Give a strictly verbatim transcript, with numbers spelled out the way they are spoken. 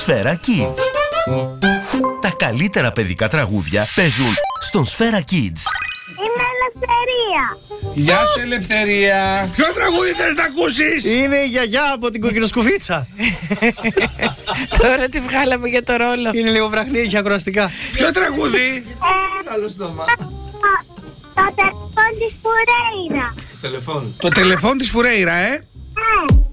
Σφαίρα Kids. Τα καλύτερα παιδικά τραγούδια παίζουν στον Σφαίρα Kids. Είμαι Ελευθερία. Γεια σου, Ελευθερία. Ποιο τραγούδι θες να ακούσεις? Είναι η γιαγιά από την κοκκινοσκουφίτσα. Τώρα τη βγάλαμε για το ρόλο. Είναι λίγο βραχνή, έχει ακροαστικά. Ποιο τραγούδι? Καλό στόμα. Το τηλεφώνι της Φουρέιρα. Τηλεφώνη. Το τηλεφών της Φουρέιρα, ε. Ε.